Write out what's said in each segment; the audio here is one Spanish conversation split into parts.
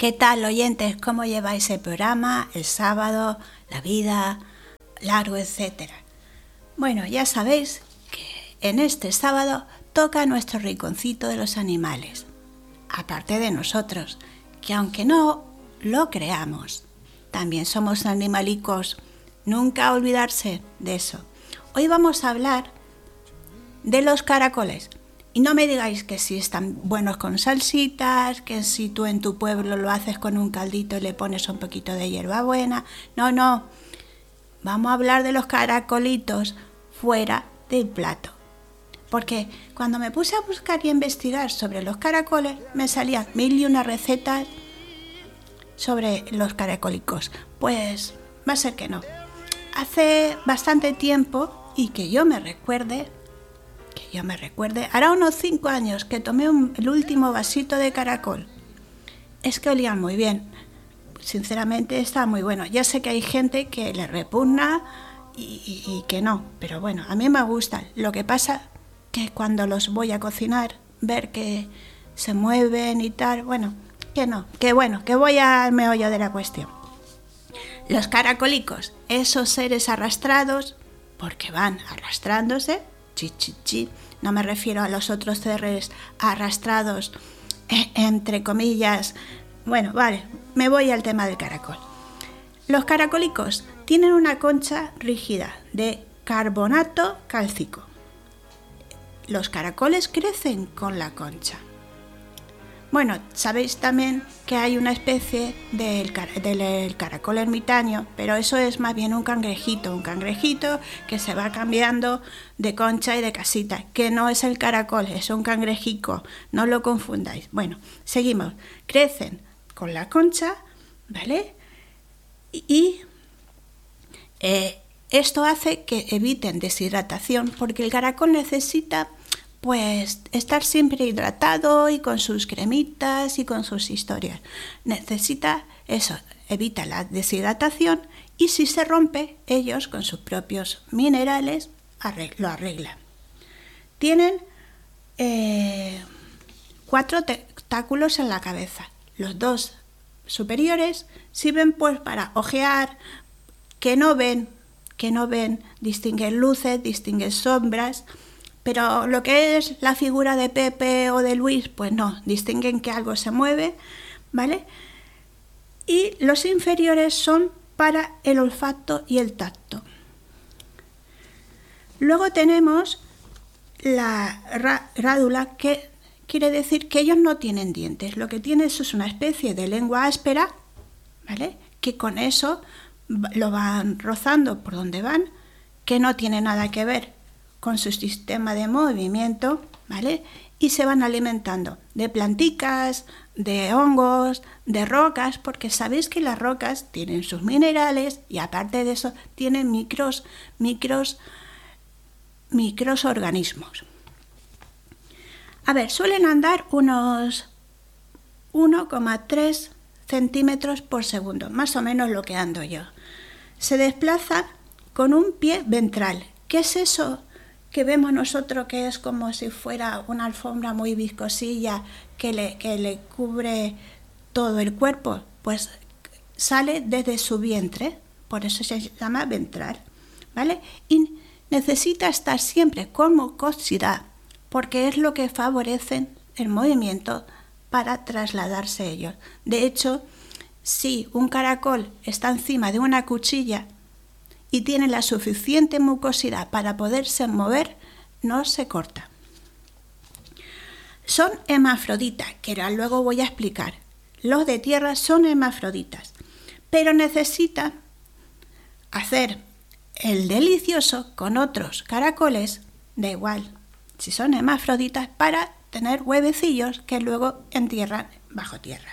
¿Qué tal, oyentes? ¿Cómo lleváis el programa, el sábado, la vida, largo, etcétera? Bueno, ya sabéis que en este sábado toca nuestro rinconcito de los animales. Aparte de nosotros, que aunque no lo creamos, también somos animalicos. Nunca olvidarse de eso. Hoy vamos a hablar de los caracoles. Y no me digáis que si están buenos con salsitas, que si tú en tu pueblo lo haces con un caldito y le pones un poquito de hierbabuena. No. Vamos a hablar de los caracolitos fuera del plato. Porque cuando me puse a buscar y a investigar sobre los caracoles, me salían 1001 recetas sobre los caracolicos. Pues va a ser que no. Hace bastante tiempo, y que yo me recuerde, hará unos 5 años que tomé el último vasito de caracol. Es que olían muy bien. Sinceramente está muy bueno. Ya sé que hay gente que le repugna y que no, pero bueno, a mí me gustan. Lo que pasa que cuando los voy a cocinar, ver que se mueven y tal, que voy al meollo de la cuestión. Los caracolicos, esos seres arrastrados, porque van arrastrándose, no me refiero a los otros seres arrastrados, entre comillas. Bueno, vale, me voy al tema del caracol. Los caracolicos tienen una concha rígida de carbonato cálcico. Los caracoles crecen con la concha. Bueno, sabéis también que hay una especie del caracol ermitaño, pero eso es más bien un cangrejito que se va cambiando de concha y de casita, que no es el caracol, es un cangrejico, no lo confundáis. Bueno, seguimos. Crecen con la concha, ¿vale? Y esto hace que eviten deshidratación, porque el caracol necesita estar siempre hidratado y con sus cremitas y con sus historias. Necesita eso, evita la deshidratación, y si se rompe, ellos con sus propios minerales lo arreglan. Tienen 4 tentáculos en la cabeza. Los 2 superiores sirven para ojear, que no ven, distinguen luces, distinguen sombras. Pero lo que es la figura de Pepe o de Luis, pues no, distinguen que algo se mueve, ¿vale? Y los inferiores son para el olfato y el tacto. Luego tenemos la rádula, que quiere decir que ellos no tienen dientes. Lo que tienen es una especie de lengua áspera, ¿vale? Que con eso lo van rozando por donde van, que no tiene nada que ver con su sistema de movimiento, ¿vale? Y se van alimentando de planticas, de hongos, de rocas, porque sabéis que las rocas tienen sus minerales y aparte de eso tienen microorganismos. A ver, suelen andar unos 1,3 centímetros por segundo, más o menos lo que ando yo. Se desplazan con un pie ventral. ¿Qué es eso que vemos nosotros, que es como si fuera una alfombra muy viscosilla que le cubre todo el cuerpo? Pues sale desde su vientre, por eso se llama ventral, ¿vale? Y necesita estar siempre con mucosidad, porque es lo que favorece el movimiento para trasladarse ellos. De hecho, si un caracol está encima de una cuchilla y tiene la suficiente mucosidad para poderse mover, no se corta. Son hermafroditas, que luego voy a explicar. Los de tierra son hermafroditas, pero necesitan hacer el delicioso con otros caracoles, da igual si son hermafroditas, para tener huevecillos que luego entierran bajo tierra.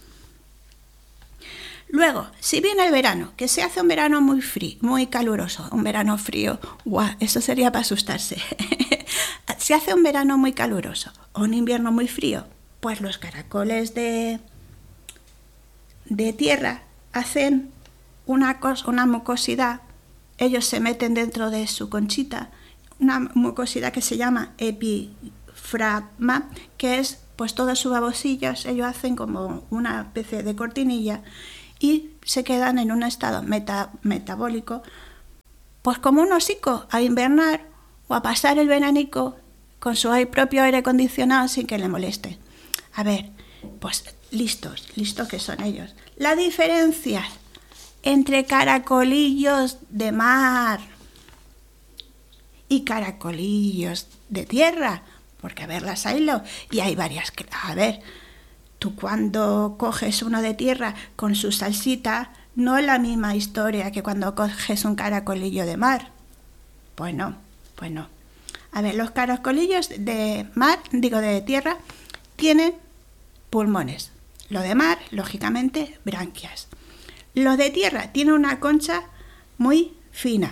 Luego, si viene el verano, que se hace un verano muy frío, muy caluroso, un verano frío, eso sería para asustarse. Si hace un verano muy caluroso o un invierno muy frío, pues los caracoles de tierra hacen una mucosidad. Ellos se meten dentro de su conchita, una mucosidad que se llama epifragma, que es pues todas sus babosillas ellos hacen como una especie de cortinilla y se quedan en un estado metabólico, pues como un osico, a invernar o a pasar el veranico con su propio aire acondicionado sin que le moleste. A ver, pues listos que son ellos. La diferencia entre caracolillos de mar y caracolillos de tierra, porque a ver, las hay y hay varias. A ver, tú cuando coges uno de tierra con su salsita, no es la misma historia que cuando coges un caracolillo de mar. Pues no. A ver, los caracolillos de mar, de tierra, tienen pulmones. Los de mar, lógicamente, branquias. Los de tierra tienen una concha muy fina.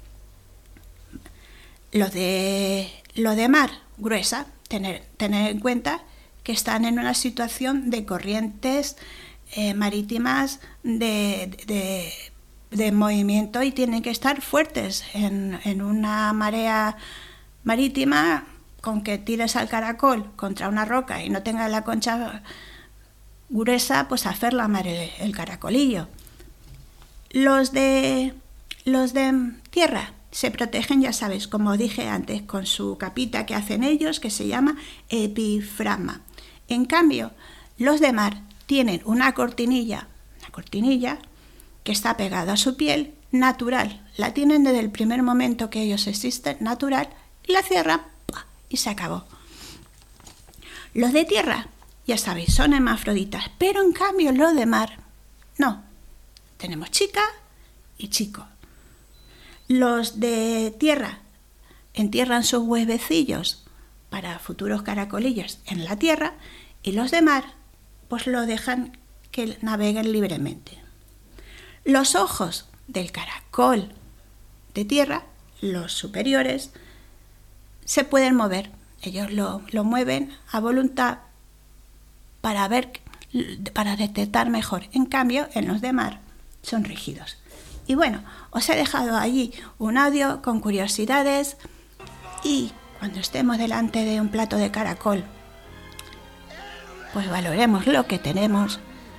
Los de mar, gruesa. Tener en cuenta que están en una situación de corrientes marítimas de movimiento y tienen que estar fuertes en una marea marítima. Con que tires al caracol contra una roca y no tenga la concha gruesa, pues hacer la mar el caracolillo. Los de tierra se protegen, ya sabes, como dije antes, con su capita que hacen ellos, que se llama epifragma. En cambio, los de mar tienen una cortinilla que está pegada a su piel, natural. La tienen desde el primer momento que ellos existen, natural, y la cierran y se acabó. Los de tierra, ya sabéis, son hermafroditas, pero en cambio los de mar, no. Tenemos chica y chico. Los de tierra entierran sus huevecillos para futuros caracolillos en la tierra y los de mar, pues lo dejan que naveguen libremente. Los ojos del caracol de tierra, los superiores, se pueden mover. Ellos lo mueven a voluntad para detectar mejor. En cambio, en los de mar son rígidos. Y bueno, os he dejado allí un audio con curiosidades y cuando estemos delante de un plato de caracol, pues valoremos lo que tenemos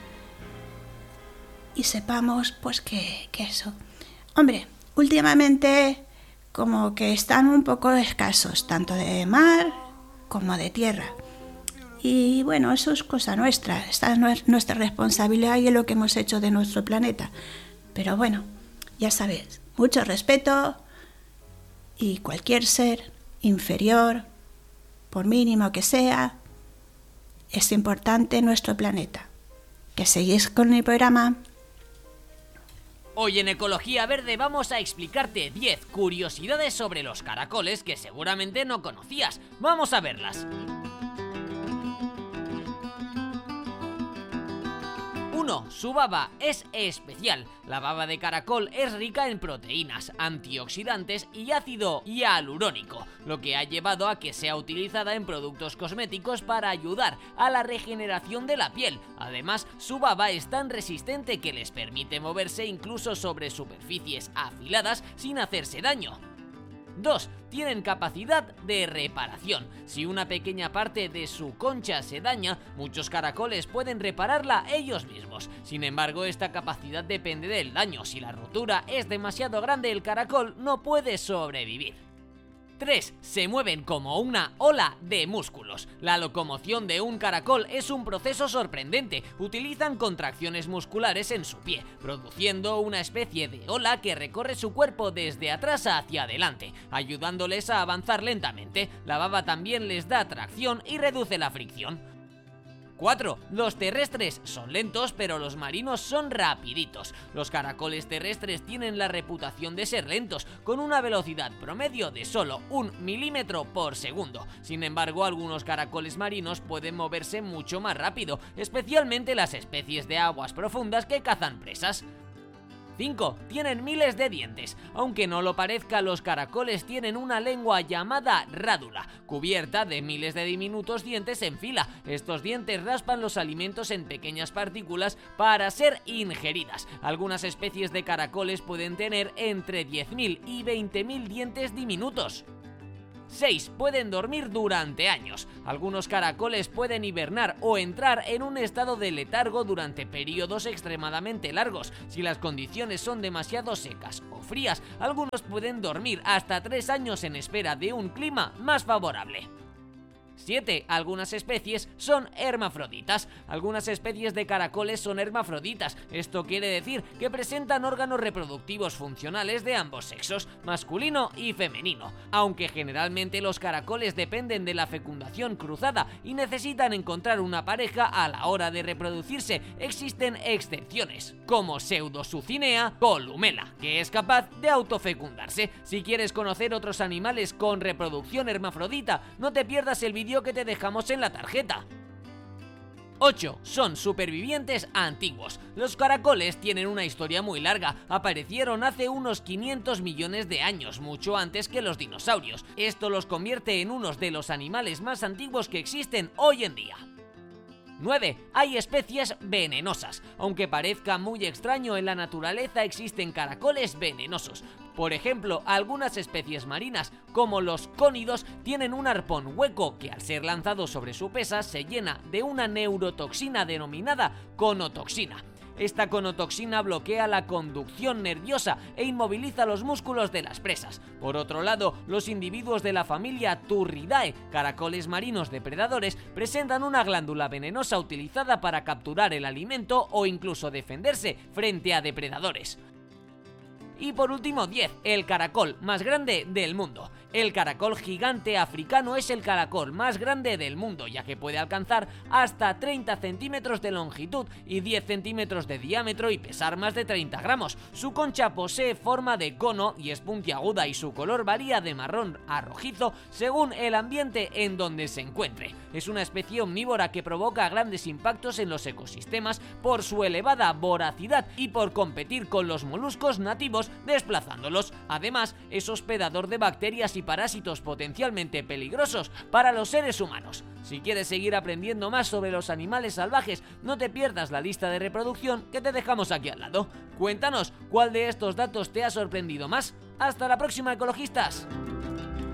y sepamos pues que eso. Hombre, últimamente como que están un poco escasos, tanto de mar como de tierra. Y bueno, eso es cosa nuestra, esta es nuestra responsabilidad y es lo que hemos hecho de nuestro planeta. Pero bueno, ya sabéis, mucho respeto y cualquier ser inferior, por mínimo que sea, es importante en nuestro planeta. ¿Que seguís con el programa? Hoy en Ecología Verde vamos a explicarte 10 curiosidades sobre los caracoles que seguramente no conocías. Vamos a verlas. 1. Su baba es especial. La baba de caracol es rica en proteínas, antioxidantes y ácido hialurónico, lo que ha llevado a que sea utilizada en productos cosméticos para ayudar a la regeneración de la piel. Además, su baba es tan resistente que les permite moverse incluso sobre superficies afiladas sin hacerse daño. 2. Tienen capacidad de reparación. Si una pequeña parte de su concha se daña, muchos caracoles pueden repararla ellos mismos. Sin embargo, esta capacidad depende del daño. Si la rotura es demasiado grande, el caracol no puede sobrevivir. 3. Se mueven como una ola de músculos. La locomoción de un caracol es un proceso sorprendente. Utilizan contracciones musculares en su pie, produciendo una especie de ola que recorre su cuerpo desde atrás hacia adelante, ayudándoles a avanzar lentamente. La baba también les da tracción y reduce la fricción. 4. Los terrestres son lentos, pero los marinos son rapiditos. Los caracoles terrestres tienen la reputación de ser lentos, con una velocidad promedio de solo 1 milímetro por segundo. Sin embargo, algunos caracoles marinos pueden moverse mucho más rápido, especialmente las especies de aguas profundas que cazan presas. 5. Tienen miles de dientes. Aunque no lo parezca, los caracoles tienen una lengua llamada rádula, cubierta de miles de diminutos dientes en fila. Estos dientes raspan los alimentos en pequeñas partículas para ser ingeridas. Algunas especies de caracoles pueden tener entre 10.000 y 20.000 dientes diminutos. 6. Pueden dormir durante años. Algunos caracoles pueden hibernar o entrar en un estado de letargo durante periodos extremadamente largos. Si las condiciones son demasiado secas o frías, algunos pueden dormir hasta 3 años en espera de un clima más favorable. 7. Algunas especies son hermafroditas. Algunas especies de caracoles son hermafroditas. Esto quiere decir que presentan órganos reproductivos funcionales de ambos sexos, masculino y femenino. Aunque generalmente los caracoles dependen de la fecundación cruzada y necesitan encontrar una pareja a la hora de reproducirse, existen excepciones, como Pseudosuccinea columela, que es capaz de autofecundarse. Si quieres conocer otros animales con reproducción hermafrodita, no te pierdas el vídeo que te dejamos en la tarjeta. 8. Son supervivientes antiguos. Los caracoles tienen una historia muy larga. Aparecieron hace unos 500 millones de años, mucho antes que los dinosaurios. Esto los convierte en unos de los animales más antiguos que existen hoy en día. 9. Hay especies venenosas. Aunque parezca muy extraño, en la naturaleza existen caracoles venenosos. Por ejemplo, algunas especies marinas, como los cónidos, tienen un arpón hueco que al ser lanzado sobre su presa se llena de una neurotoxina denominada conotoxina. Esta conotoxina bloquea la conducción nerviosa e inmoviliza los músculos de las presas. Por otro lado, los individuos de la familia Turridae, caracoles marinos depredadores, presentan una glándula venenosa utilizada para capturar el alimento o incluso defenderse frente a depredadores. Y por último, 10. El caracol más grande del mundo. El caracol gigante africano es el caracol más grande del mundo, ya que puede alcanzar hasta 30 centímetros de longitud y 10 centímetros de diámetro y pesar más de 30 gramos. Su concha posee forma de cono y es puntiaguda, y su color varía de marrón a rojizo según el ambiente en donde se encuentre. Es una especie omnívora que provoca grandes impactos en los ecosistemas por su elevada voracidad y por competir con los moluscos nativos desplazándolos. Además, es hospedador de bacterias y parásitos potencialmente peligrosos para los seres humanos. Si quieres seguir aprendiendo más sobre los animales salvajes, no te pierdas la lista de reproducción que te dejamos aquí al lado. Cuéntanos cuál de estos datos te ha sorprendido más. ¡Hasta la próxima, ecologistas!